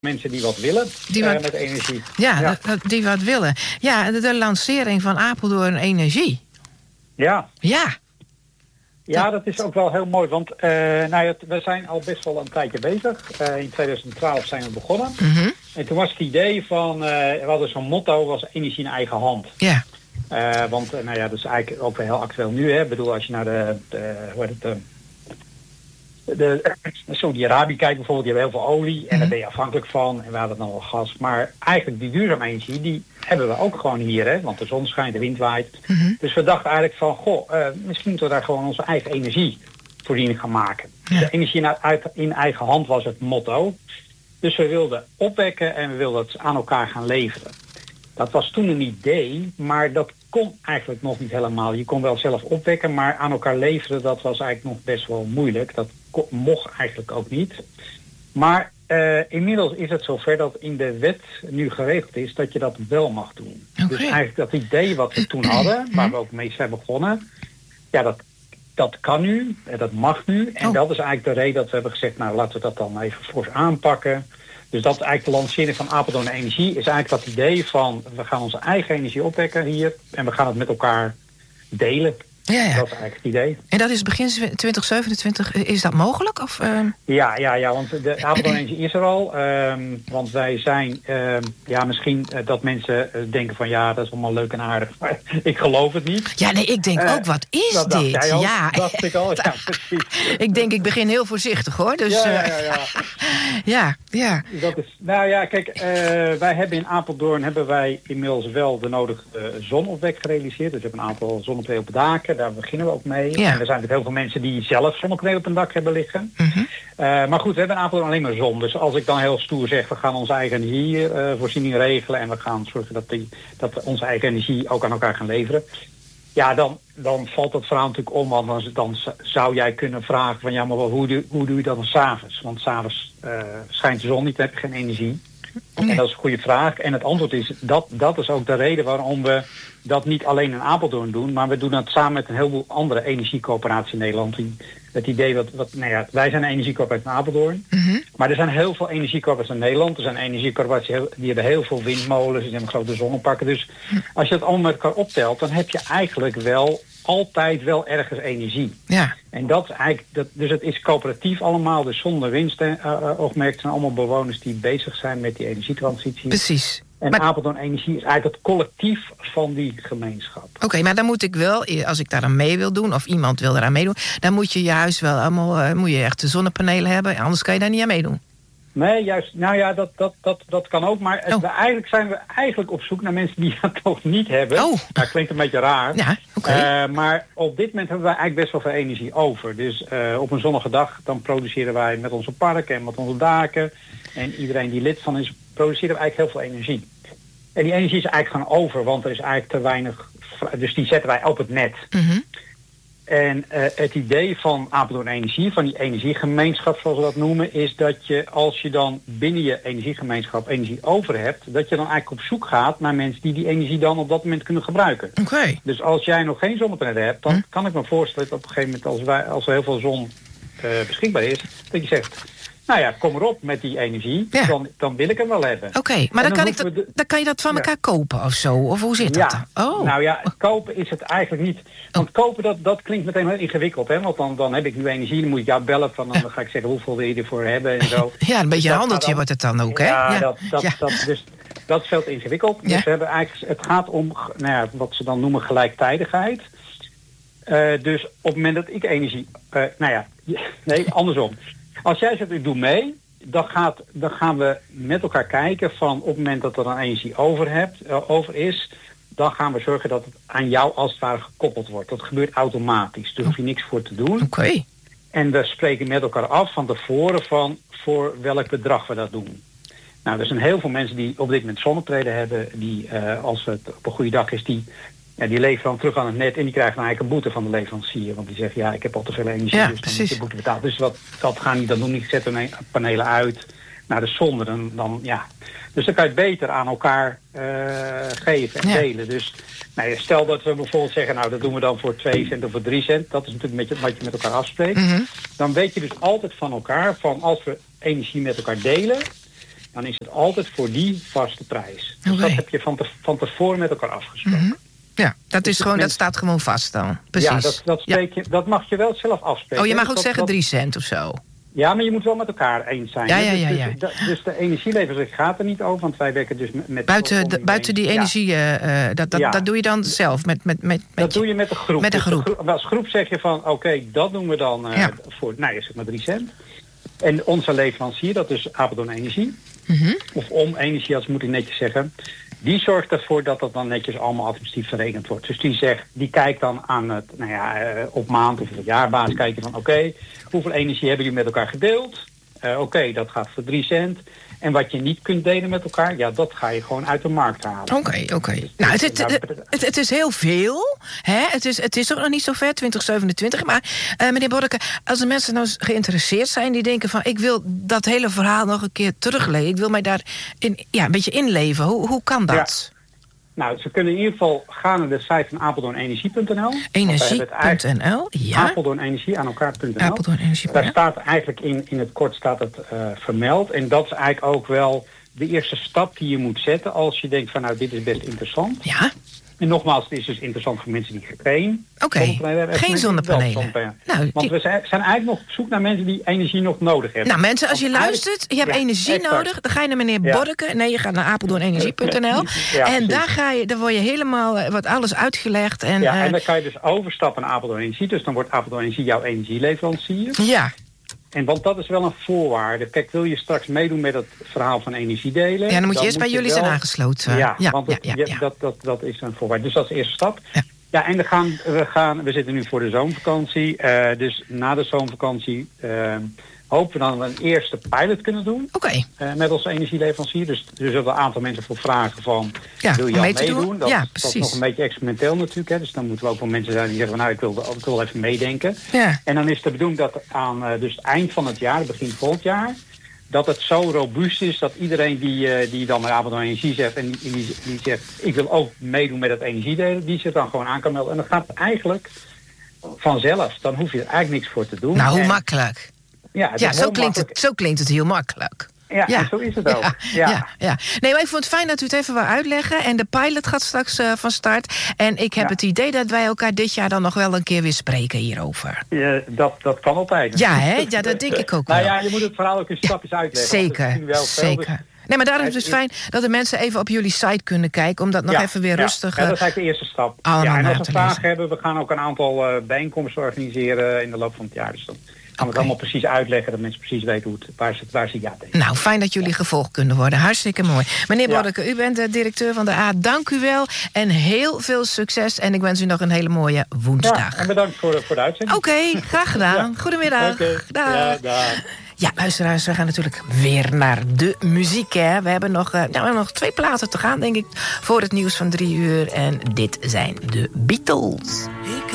mensen die wat willen met energie. Ja. Die wat willen. Ja, de lancering van Apeldoorn Energie. Ja. Ja. Ja, dat is ook wel heel mooi, want we zijn al best wel een tijdje bezig. In 2012 zijn we begonnen. Mm-hmm. En toen was het idee van, we hadden zo'n motto, was energie in eigen hand. Ja. Want dat is eigenlijk ook wel heel actueel nu. Hè. Ik bedoel, als je naar Saudi-Arabië kijkt bijvoorbeeld, die hebben heel veel olie en daar ben je afhankelijk van. En we hadden dan wel gas. Maar eigenlijk die duurzame energie, die hebben we ook gewoon hier. Hè? Want de zon schijnt, de wind waait. Mm-hmm. Dus we dachten eigenlijk van, misschien moeten we daar gewoon onze eigen energievoorziening gaan maken. Ja. De energie in eigen hand was het motto. Dus we wilden opwekken en we wilden het aan elkaar gaan leveren. Dat was toen een idee, maar dat kon eigenlijk nog niet helemaal. Je kon wel zelf opwekken, maar aan elkaar leveren, dat was eigenlijk nog best wel moeilijk. Dat mocht eigenlijk ook niet. Maar inmiddels is het zover dat in de wet nu geregeld is dat je dat wel mag doen. Okay. Dus eigenlijk dat idee wat we toen hadden, waar we ook mee zijn begonnen, ja, dat kan nu, dat mag nu. En dat is eigenlijk de reden dat we hebben gezegd, nou laten we dat dan even fors aanpakken. Dus dat is eigenlijk de lancering van Apeldoorn Energie is eigenlijk dat idee van, we gaan onze eigen energie opwekken hier en we gaan het met elkaar delen. Ja. Dat is eigenlijk het idee. En dat is begin 2027, is dat mogelijk? Of, Ja, want de Apeldoorn Energie is er al. Want wij zijn, misschien dat mensen denken van ja, dat is allemaal leuk en aardig. Maar ik geloof het niet. Ja, nee, ik denk ook, wat is dat dit? Dacht jij ook, ja, dacht ik al. Ja, precies. ik begin heel voorzichtig hoor. Dus, ja. Dat is, kijk, wij hebben in Apeldoorn inmiddels wel de nodige zonopwek gerealiseerd. Dus we hebben een aantal zonnepanelen op daken. Daar beginnen we ook mee. Ja. En er zijn heel veel mensen die zelf zonnepanelen op een dak hebben liggen. Mm-hmm. Maar goed, we hebben in Apeldoorn alleen maar zon. Dus als ik dan heel stoer zeg, we gaan onze eigen energievoorziening regelen en we gaan zorgen dat we onze eigen energie ook aan elkaar gaan leveren. Ja, dan valt dat verhaal natuurlijk om, want dan zou jij kunnen vragen van ja, maar hoe doe je dat dan 's avonds? Want 's avonds schijnt de zon niet, heb je geen energie. Nee. En dat is een goede vraag. En het antwoord is, dat is ook de reden waarom we dat niet alleen in Apeldoorn doen, maar we doen dat samen met een heleboel andere energiecoöperaties in Nederland. Het idee wij zijn een energiecoöperatie in Apeldoorn, Mm-hmm. maar er zijn heel veel energiecoöperaties in Nederland. Er zijn energiecoöperaties die hebben heel veel windmolens, die hebben grote zonneparken. Dus als je het allemaal met elkaar optelt, dan heb je eigenlijk wel altijd wel ergens energie. Ja. En dat is eigenlijk, dus het is coöperatief allemaal, dus zonder winstoogmerk. Het zijn allemaal bewoners die bezig zijn met die energietransitie. Precies. En Apeldoorn Energie is eigenlijk het collectief van die gemeenschap. Oké, maar dan moet ik wel, als ik daar aan mee wil doen, of iemand wil eraan meedoen, dan moet je huis wel allemaal, moet je echt de zonnepanelen hebben, anders kan je daar niet aan meedoen. Nee, juist, dat kan ook, maar eigenlijk zijn we op zoek naar mensen die dat toch niet hebben. Oh. Dat klinkt een beetje raar. Ja, oké. Maar op dit moment hebben wij eigenlijk best wel veel energie over. Dus op een zonnige dag, dan produceren wij met onze parken en met onze daken. En iedereen die lid van is, produceren we eigenlijk heel veel energie. En die energie is eigenlijk gewoon over, want er is eigenlijk te weinig. Dus die zetten wij op het net. Mm-hmm. En het idee van Apeldoorn Energie, van die energiegemeenschap zoals we dat noemen, is dat je als je dan binnen je energiegemeenschap energie over hebt, dat je dan eigenlijk op zoek gaat naar mensen die energie dan op dat moment kunnen gebruiken. Oké. Dus als jij nog geen zonnepanelen hebt, dan kan ik me voorstellen dat op een gegeven moment als er heel veel zon beschikbaar is, dat je zegt, nou ja, kom erop met die energie, dan wil ik hem wel hebben. Oké, maar dan kan je dat van elkaar kopen of zo? Of hoe zit dat dan? Oh. Nou ja, kopen is het eigenlijk niet. Want kopen, dat klinkt meteen heel ingewikkeld, hè? Want dan heb ik nu energie, dan moet ik jou bellen, dan ga ik zeggen hoeveel wil je ervoor hebben en zo. Ja, een beetje dus een handeltje wordt het dan ook, hè? Ja, dus dat is veel te ingewikkeld. Ja. Dus we hebben eigenlijk, het gaat om wat ze dan noemen gelijktijdigheid. Dus op het moment dat ik energie... andersom. Als jij zegt, ik doe mee, dan gaan we met elkaar kijken van op het moment dat er dan energie over is, dan gaan we zorgen dat het aan jou als het ware gekoppeld wordt. Dat gebeurt automatisch, daar hoef je niks voor te doen. Oké. En we spreken met elkaar af van tevoren voor welk bedrag we dat doen. Nou, er zijn heel veel mensen die op dit moment zonnepanelen hebben, die als het op een goede dag is, die leveren dan terug aan het net en die krijgen dan eigenlijk een boete van de leverancier. Want die zegt, ja, ik heb al te veel energie, dus dan moet je boete betalen. Dus dat gaan die dan doen, die zetten panelen uit naar de zon. Dus dan kan je het beter aan elkaar geven en delen. Dus stel dat we bijvoorbeeld zeggen, nou, dat doen we dan voor 2 cent of voor 3 cent. Dat is natuurlijk wat je met elkaar afspreekt. Mm-hmm. Dan weet je dus altijd van elkaar, van als we energie met elkaar delen, dan is het altijd voor die vaste prijs. Dus dat heb je van tevoren met elkaar afgesproken. Mm-hmm. Ja, dat is gewoon, dat staat gewoon vast dan. Precies. Ja, dat mag je wel zelf afspreken. Oh, je mag ook zeggen 3 cent of zo. Ja, maar je moet wel met elkaar eens zijn. Dus de energieleverancier gaat er niet over, want wij werken dus met... Buiten die energie, dat doe je dan zelf? Dat doe je met de groep. Met de groep. Dus als groep zeg je van, oké, dat doen we dan voor, zeg maar 3 cent. En onze leverancier, dat is Apeldoorn Energie, of Om Energie, als moet ik netjes zeggen, die zorgt ervoor dat dat dan netjes allemaal administratief verrekend wordt. Dus die kijkt dan aan het, op maand of op jaarbasis kijken van oké, hoeveel energie hebben jullie met elkaar gedeeld? Oké, dat gaat voor 3 cent. En wat je niet kunt delen met elkaar, dat ga je gewoon uit de markt halen. Oké. Nou, het is heel veel. Hè? Het is ook nog niet zo ver, 2027. Maar meneer Borke, als de mensen nou geïnteresseerd zijn, die denken van, ik wil dat hele verhaal nog een keer teruglezen. Ik wil mij daar een beetje inleven. Hoe kan dat? Ja. Nou, ze kunnen in ieder geval gaan naar de site van apeldoornenergie.nl. Energie.nl, ja. Apeldoornenergie aan elkaar.nl. Apeldoornenergie. Daar staat eigenlijk in het kort staat het vermeld. En dat is eigenlijk ook wel de eerste stap die je moet zetten als je denkt van, nou, dit is best interessant. Ja. En nogmaals, het is dus interessant voor mensen die geen zonnepanelen hebben. Geen zonnepanelen. Want we zijn eigenlijk nog op zoek naar mensen die energie nog nodig hebben. Nou mensen, als je luistert, je hebt energie nodig, dan ga je naar meneer Borke. Nee, je gaat naar apeldoornenergie.nl. En daar word je helemaal, wordt alles uitgelegd. En dan kan je dus overstappen naar Apeldoorn Energie. Dus dan wordt Apeldoorn Energie jouw energieleverancier. Ja. En want dat is wel een voorwaarde. Kijk, wil je straks meedoen met het verhaal van energiedelen? Ja, dan moet je eerst bij jullie zijn aangesloten. Dat is een voorwaarde. Dus dat is de eerste stap. Ja, en we zitten nu voor de zomervakantie. Dus na de zomervakantie hopen we dan een eerste pilot kunnen doen. Oké. Met onze energieleverancier. Dus er zullen een aantal mensen voor vragen van, wil je al meedoen? Dat is nog een beetje experimenteel natuurlijk. Hè. Dus dan moeten we ook wel mensen zijn die zeggen van, nou, ik wil even meedenken. Ja. En dan is de bedoeling dat aan dus het eind van het jaar, begin volgend jaar, dat het zo robuust is dat iedereen die dan met Apeldoorn Energie zegt en die zegt, ik wil ook meedoen met het energiedelen, die zich dan gewoon aan kan melden. En dat gaat eigenlijk vanzelf. Dan hoef je er eigenlijk niks voor te doen. Nou, hoe makkelijk. Ja, zo klinkt het heel makkelijk. Ja, zo is het ook. Ja. Nee, maar ik vond het fijn dat u het even wou uitleggen. En de pilot gaat straks van start. En ik heb het idee dat wij elkaar dit jaar dan nog wel een keer weer spreken hierover. Dat kan altijd. Ja, hè? Ja, dat denk ik ook wel. Nou ja, je moet het verhaal ook in stapjes uitleggen. Zeker. Nee, maar daarom is het dus fijn dat de mensen even op jullie site kunnen kijken. Om dat nog even weer rustig... Ja, dat is eigenlijk de eerste stap. En als we vragen hebben, we gaan ook een aantal bijeenkomsten organiseren in de loop van het jaar. Dus dan gaan we het allemaal precies uitleggen, dat mensen precies weten waar ze ja denken. Nou, fijn dat jullie gevolgd kunnen worden. Hartstikke mooi. Meneer Borke, u bent de directeur van de A. Dank u wel en heel veel succes. En ik wens u nog een hele mooie woensdag. Ja, en bedankt voor de uitzending. Oké, graag gedaan. Goedemiddag. Dag. Ja, dag. Ja, luisteraars, we gaan natuurlijk weer naar de muziek. Hè. We hebben nog 2 platen te gaan, denk ik, voor het nieuws van 3 uur. En dit zijn de Beatles.